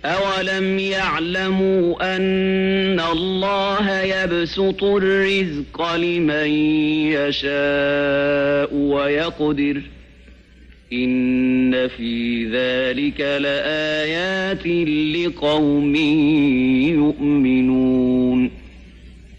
أولم يعلموا أن الله يبسط الرزق لمن يشاء ويقدر إن في ذلك لآيات لقوم يؤمنون